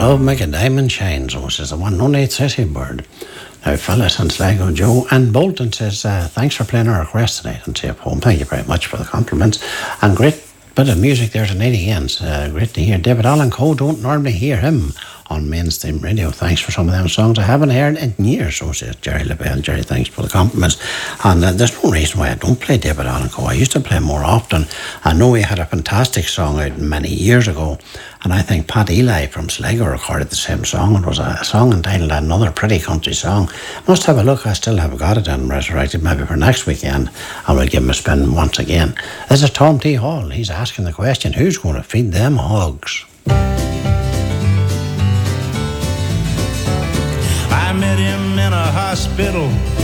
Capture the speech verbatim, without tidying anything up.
love make a diamond shine, so says the one oh eight City Bird. Now, fellas on Sligo, Joe and Bolton says, uh, thanks for playing our request tonight and safe home. Thank you very much for the compliments. And great bit of music there tonight again. Uh, great to hear. David Allen Coe, don't normally hear him on mainstream radio. Thanks for some of them songs I haven't heard in years, so says Jerry LaBelle. Jerry, thanks for the compliments. And uh, there's no reason why I don't play David Allen Coe. I used to play more often. I know he had a fantastic song out many years ago, and I think Pat Eli from Sligo recorded the same song. It was a song entitled Another Pretty Country Song. Must have a look. I still have got it and resurrected maybe for next weekend. I will give him a spin once again. This is Tom T. Hall. He's asking the question, who's going to feed them hogs? I met him in a hospital